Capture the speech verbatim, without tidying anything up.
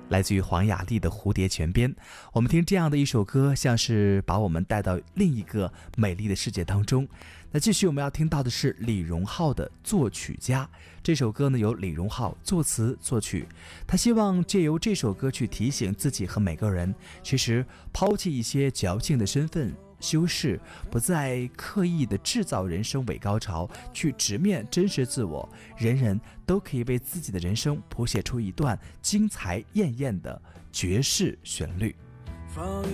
来自于黄雅莉的《蝴蝶泉边》。我们听这样的一首歌，像是把我们带到另一个美丽的世界当中。那继续我们要听到的是李荣浩的《作曲家》。这首歌呢由李荣浩作词作曲，他希望借由这首歌去提醒自己和每个人，其实抛弃一些矫情的身份修饰，不再刻意的制造人生伪高潮，去直面真实自我，人人都可以为自己的人生谱写出一段精彩艳艳的爵士旋律。 放